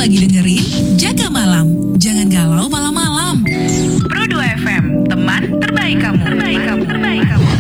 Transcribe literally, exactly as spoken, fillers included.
lagi dengerin Jaga Malam. Jangan galau malam-malam. Pro dua F M, teman terbaik kamu. Terbaik kamu. Terbaik kamu.